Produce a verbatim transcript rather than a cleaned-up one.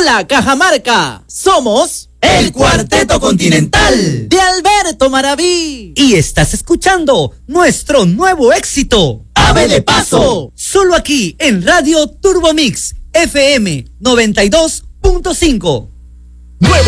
Hola, Cajamarca. Somos el Cuarteto Continental de Alberto Maraví. Y estás escuchando nuestro nuevo éxito, Ave de Paso. Solo aquí en Radio Turbo Mix F M noventa y dos punto cinco. Nuevo